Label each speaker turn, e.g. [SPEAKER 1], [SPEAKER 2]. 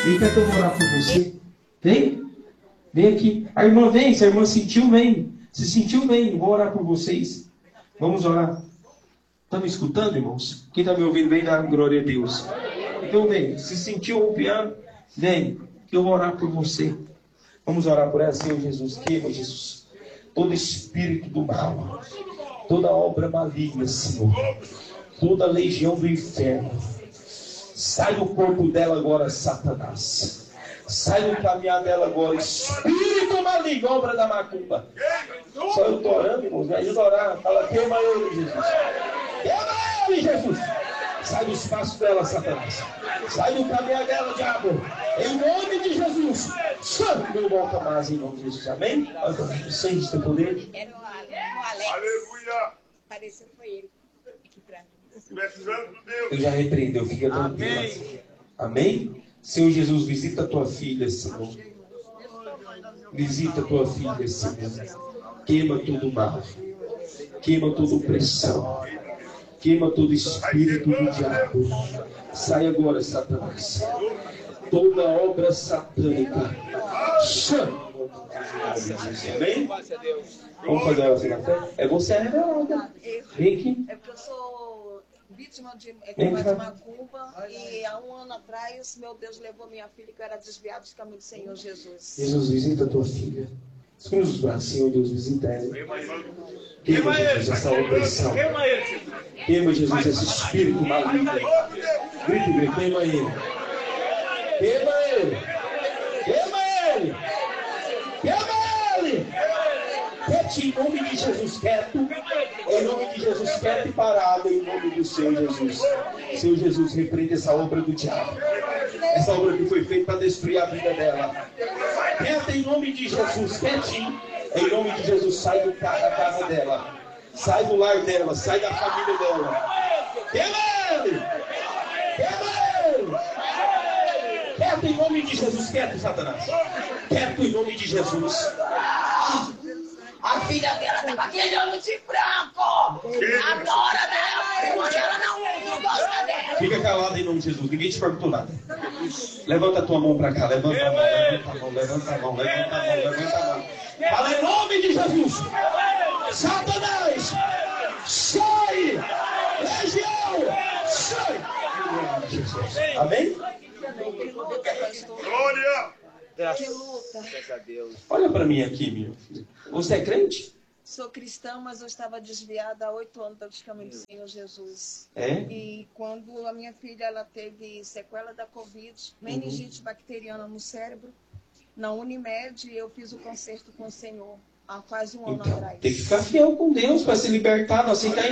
[SPEAKER 1] Ele quer que eu orar por você. Vem. Vem aqui. A irmã vem. Se a irmã sentiu, vem. Se sentiu, vem. Vou orar por vocês. Vamos orar. Estão me escutando, irmãos? Quem está me ouvindo, vem dar glória a Deus. Então vem. Se sentiu o piano, vem. Que eu vou orar por você. Vamos orar por ela, Senhor Jesus. Queima, Jesus. Todo espírito do mal. Toda obra maligna, Senhor. Toda legião do inferno. Sai do corpo dela agora, Satanás. Sai do caminhar dela agora, espírito maligno, obra da macumba. Só eu estou orando, irmãos. Me ajuda a orar. Fala, queima ele, Jesus. Queima ele, Jesus. Sai do espaço dela, Satanás. Sai do caminhar dela, diabo. Em nome de Jesus. Santo, não volta mais em nome de Jesus. Amém? Olha, sangue de teu poder.
[SPEAKER 2] Era o Alex.
[SPEAKER 3] Aleluia.
[SPEAKER 2] Pareceu que foi ele. Aqui pra mim.
[SPEAKER 1] Eu já repreendeu, fica tranquilo. Amém? Senhor Jesus, visita a tua filha, Senhor. Visita a tua filha, Senhor. Queima todo mal. Queima toda opressão. Queima todo espírito do diabo. Sai agora, Satanás. Toda obra satânica. Chama. Amém? Vamos fazer a oração na fé? É você a revelada. Vem aqui.
[SPEAKER 2] É porque eu sou vítima de macumba e há um ano atrás, meu Deus levou minha filha que eu era desviada dos caminhos do Senhor Jesus.
[SPEAKER 1] Jesus, visita a tua filha. Cruza os braços, Senhor Deus, visita ela. Queima, Jesus, essa opressão. Queima, Jesus, esse espírito maligno. Grita, grita, queima ele. Queima ele. Queima ele. Queima ele. Quieto, em nome de Jesus, quieto. Em nome de Jesus, quieto e parado, em nome do Senhor Jesus. Senhor Jesus, repreende essa obra do diabo. Essa obra que foi feita para destruir a vida dela. Quieto em nome de Jesus, quietinho. Em nome de Jesus, sai da casa dela. Sai do lar dela, sai da família dela. Queima ele! Queima ele! Quieto em nome de Jesus, quieto, Satanás. Quieto em nome de Jesus.
[SPEAKER 2] A filha dela tá com aquele olho de branco! Adora dela! Porque ela não gosta dela!
[SPEAKER 1] Fica calado em nome de Jesus, ninguém te perguntou nada. Levanta a tua mão para cá, levanta a mão, levanta a mão, levanta a mão, levanta a mão, levanta a mão. Fala em nome de Jesus! Satanás! Sai! Legião! Sai! Em nome de Jesus. Amém?
[SPEAKER 2] Que luta, pastor!
[SPEAKER 3] Glória.
[SPEAKER 2] Que luta!
[SPEAKER 1] Olha para mim aqui, meu filho. Você é crente?
[SPEAKER 2] Sou cristã, mas eu estava desviada há 8 anos dos caminhos do Senhor Jesus.
[SPEAKER 1] É?
[SPEAKER 2] E quando a minha filha ela teve sequela da Covid, meningite bacteriana no cérebro, na Unimed eu fiz o concerto com o Senhor há quase um ano
[SPEAKER 1] Então,
[SPEAKER 2] atrás.
[SPEAKER 1] tem que ficar fiel com Deus para se libertar, não aceitar